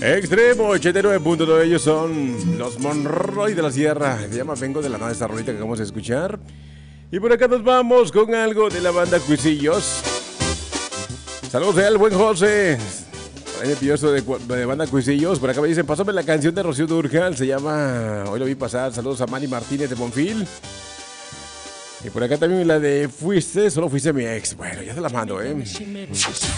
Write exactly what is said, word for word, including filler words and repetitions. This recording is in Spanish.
Extremo ochenta y nueve punto nueve, ellos son los Monroy de la Sierra. Se llama Vengo de la Nada, esta rolita que acabamos de escuchar. Y por acá nos vamos con algo de la banda Cuisillos. Saludos al buen José. Ahí me pidió esto de, de banda Cuisillos. Por acá me dicen, pásame la canción de Rocío Dúrcal. Se llama Hoy lo vi pasar. Saludos a Manny Martínez de Bonfil. Y por acá también la de Fuiste, solo fuiste mi ex. Bueno, ya te la mando, eh.